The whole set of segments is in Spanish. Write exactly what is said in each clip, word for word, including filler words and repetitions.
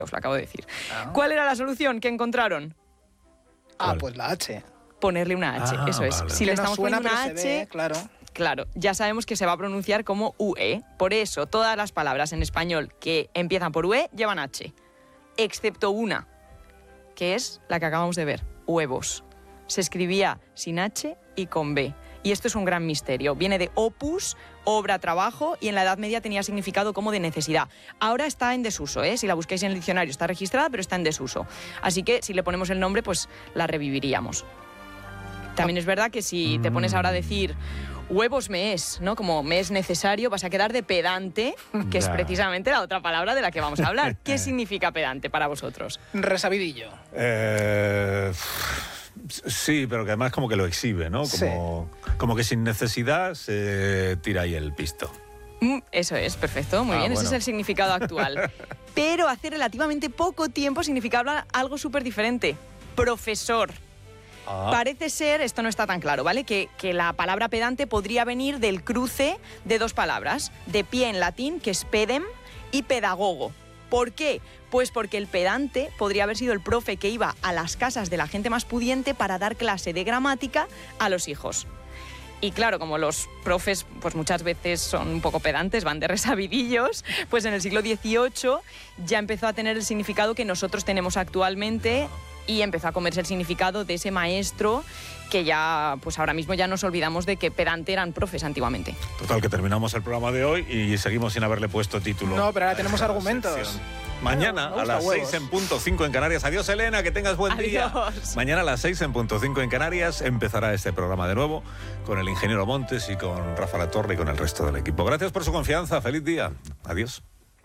Os lo acabo de decir. Ah. ¿Cuál era la solución que encontraron? Ah, ¿Cuál? Pues la H. Ponerle una H, ah, eso es. Vale. Si que le estamos suena, poniendo una H, ve, claro. claro, ya sabemos que se va a pronunciar como U E. Por eso, todas las palabras en español que empiezan por U E llevan H, excepto una, que es la que acabamos de ver, huevos. Se escribía sin H y con B. Y esto es un gran misterio. Viene de opus, obra, trabajo, y en la Edad Media tenía significado como de necesidad. Ahora está en desuso, ¿eh? Si la buscáis en el diccionario está registrada, pero está en desuso. Así que si le ponemos el nombre, pues la reviviríamos. También es verdad que si te pones ahora a decir huevos me es, ¿no? Como me es necesario, vas a quedar de pedante, que es precisamente la otra palabra de la que vamos a hablar. ¿Qué significa pedante para vosotros? Resabidillo. Eh... Sí, pero que además como que lo exhibe, ¿no? Como, sí. como que sin necesidad se tira ahí el pisto. Mm, eso es, perfecto, muy ah, bien, bueno. Ese es el significado actual. Pero hace relativamente poco tiempo significaba algo súper diferente. Profesor. Ah. Parece ser, esto no está tan claro, ¿vale? Que, que la palabra pedante podría venir del cruce de dos palabras. De pie en latín, que es pedem, y pedagogo. ¿Por qué? Pues porque el pedante podría haber sido el profe que iba a las casas de la gente más pudiente para dar clase de gramática a los hijos. Y claro, como los profes pues muchas veces son un poco pedantes, van de resabidillos, pues en el siglo dieciocho ya empezó a tener el significado que nosotros tenemos actualmente y empezó a comerse el significado de ese maestro que ya, pues ahora mismo ya nos olvidamos de que pedante eran profes antiguamente. Total, que terminamos el programa de hoy y seguimos sin haberle puesto título. No, pero ahora tenemos argumentos. Sección. Mañana a las huevos. seis en punto cinco en Canarias. Adiós, Elena, que tengas buen Adiós. día. Mañana a las seis en punto cinco en Canarias empezará este programa de nuevo con el ingeniero Montes y con Rafa Latorre y con el resto del equipo. Gracias por su confianza. Feliz día. Adiós.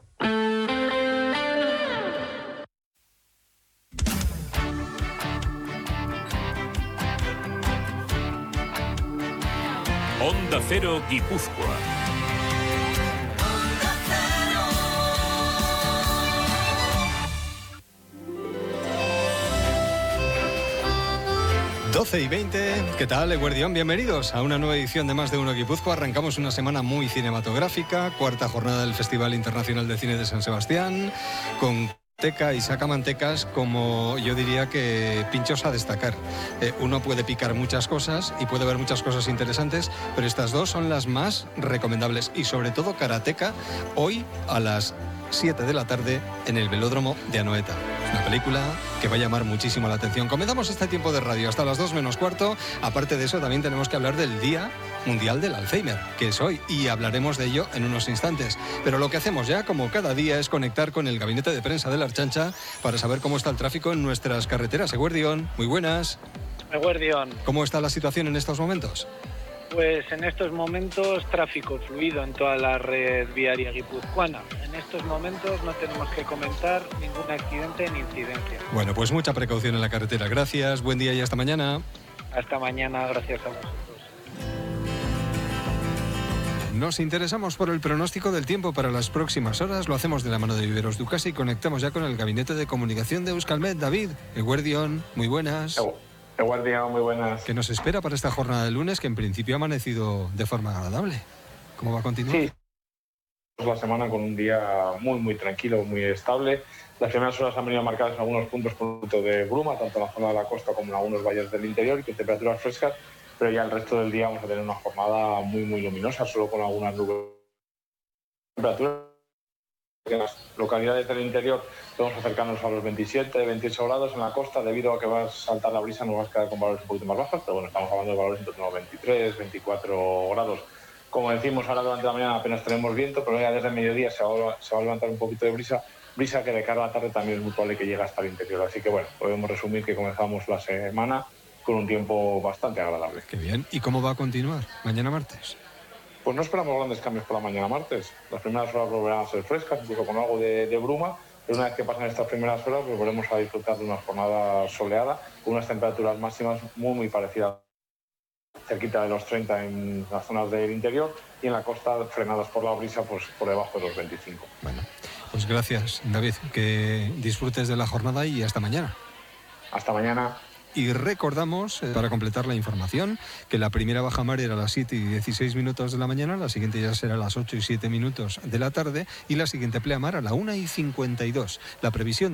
Onda Cero Guipúzcoa. doce y veinte, ¿qué tal, Eguardión? Bienvenidos a una nueva edición de Más de Uno Guipúzcoa. Arrancamos una semana muy cinematográfica, cuarta jornada del Festival Internacional de Cine de San Sebastián, con Teca y Sacamantecas como yo diría que pinchos a destacar. Eh, uno puede picar muchas cosas y puede ver muchas cosas interesantes, pero estas dos son las más recomendables y sobre todo Karateka, hoy a las siete de la tarde en el Velódromo de Anoeta. Es una película que va a llamar muchísimo la atención. Comenzamos este tiempo de radio hasta las dos menos cuarto. Aparte de eso, también tenemos que hablar del Día Mundial del Alzheimer, que es hoy, y hablaremos de ello en unos instantes. Pero lo que hacemos ya, como cada día, es conectar con el gabinete de prensa de la Archancha para saber cómo está el tráfico en nuestras carreteras. Eguardión, muy buenas. Eguardión. ¿Cómo está la situación en estos momentos? Pues en estos momentos tráfico fluido en toda la red viaria guipuzcoana. En estos momentos no tenemos que comentar ningún accidente ni incidencia. Bueno, pues mucha precaución en la carretera. Gracias, buen día y hasta mañana. Hasta mañana, gracias a vosotros. Nos interesamos por el pronóstico del tiempo para las próximas horas. Lo hacemos de la mano de Viveros Ducas y conectamos ya con el gabinete de comunicación de Euskalmet. David, Eguardión, muy buenas. Eguardión, muy buenas. ¿Qué nos espera para esta jornada de lunes que en principio ha amanecido de forma agradable? ¿Cómo va a continuar? Sí, la semana con un día muy, muy tranquilo, muy estable. Las primeras horas han venido marcadas en algunos puntos por punto de bruma, tanto en la zona de la costa como en algunos valles del interior, y con temperaturas frescas, pero ya el resto del día vamos a tener una jornada muy, muy luminosa, solo con algunas nubes. Temperaturas en las localidades del interior podemos acercarnos a los veintisiete, veintiocho grados en la costa. Debido a que va a saltar la brisa nos vas a quedar con valores un poquito más bajos, pero bueno, estamos hablando de valores entre unos veintitrés, veinticuatro grados. Como decimos, ahora durante la mañana apenas tenemos viento, pero ya desde el mediodía se va, a, se va a levantar un poquito de brisa, brisa que de cara a la tarde también es muy probable que llegue hasta el interior. Así que bueno, podemos resumir que comenzamos la semana con un tiempo bastante agradable. Qué bien. ¿Y cómo va a continuar mañana martes? Pues no esperamos grandes cambios por la mañana martes. Las primeras horas volverán a ser frescas, incluso con algo de, de bruma, pero una vez que pasen estas primeras horas pues volveremos a disfrutar de una jornada soleada, con unas temperaturas máximas muy, muy parecidas, cerquita de los treinta en las zonas del interior, y en la costa frenadas por la brisa pues por debajo de los veinticinco. Bueno, pues gracias, David, que disfrutes de la jornada y hasta mañana. Hasta mañana. Y recordamos, eh, para completar la información, que la primera bajamar era a las siete y dieciséis minutos de la mañana, la siguiente ya será a las ocho y siete minutos de la tarde y la siguiente pleamar a la una y cincuenta y dos. La previsión